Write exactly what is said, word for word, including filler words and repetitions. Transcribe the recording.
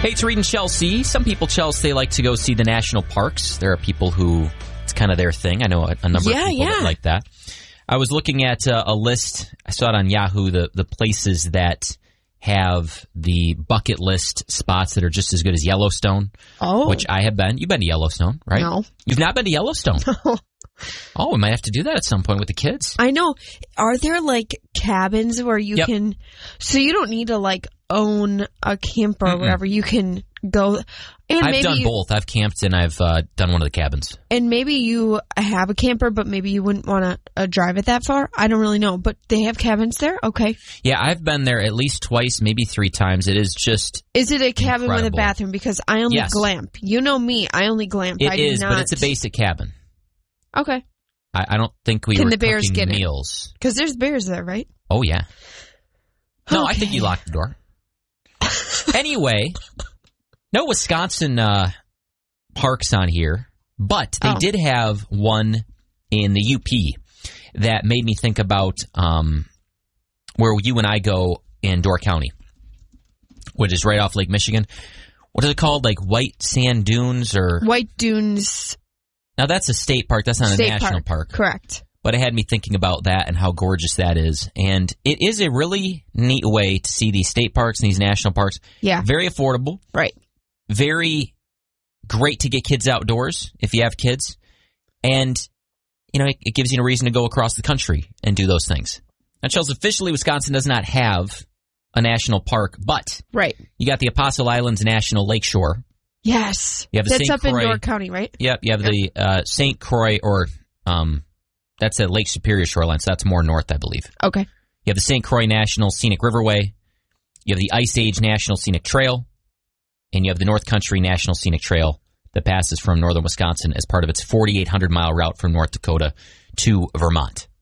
Hey, it's Reed and Chelsea. Some people, Chelsea, they like to go see the national parks. There are people who, it's kind of their thing. I know a, a number Yeah, of people yeah. that like that. I was looking at uh, a list. I saw it on Yahoo, the, the places that have the bucket list spots that are just as good as Yellowstone, Oh. which I have been. You've been to Yellowstone, right? No. You've not been to Yellowstone? No. Oh, we might have to do that at some point with the kids. I know. Are there like cabins where you Yep. can, so you don't need to like own a camper or Mm-mm. whatever. You can go and I've maybe done you, both. I've camped and I've uh, done one of the cabins. and maybe you have a camper, but maybe you wouldn't want to uh, drive it that far. I don't really know, but they have cabins there. Okay. Yeah, I've been there at least twice, maybe three times. It is just, Is it a cabin with a Incredible. bathroom? Because I only Yes. glamp. You know me. I only glamp. it I do is, not. but it's a basic cabin. Okay. I, I don't think we Can were the bears cooking get in? meals. Because there's bears there, right? Oh, yeah. No, I Okay. think you locked the door. Anyway, no Wisconsin uh, parks on here, but they Oh. did have one in the U P that made me think about um, where you and I go in Door County, which is right off Lake Michigan. What is it called? Like White Sand Dunes or... White Dunes Now, that's a state park. That's not State a national park. Correct. But it had me thinking about that and how gorgeous that is. And it is a really neat way to see these state parks and these national parks. Yeah. Very affordable. Right. Very great to get kids outdoors if you have kids. And, you know, it, it gives you a reason to go across the country and do those things. Now, Chelsea, officially, Wisconsin does not have a national park, but Right. you got the Apostle Islands National Lakeshore. Yes. You have the That's Saint up in Croix- Door County, right? Yep, you have the uh, Saint Croix, or um, that's at Lake Superior shoreline, so that's more north, I believe. Okay. You have the Saint Croix National Scenic Riverway. You have the Ice Age National Scenic Trail. And you have the North Country National Scenic Trail that passes from northern Wisconsin as part of its forty-eight hundred mile route from North Dakota to Vermont.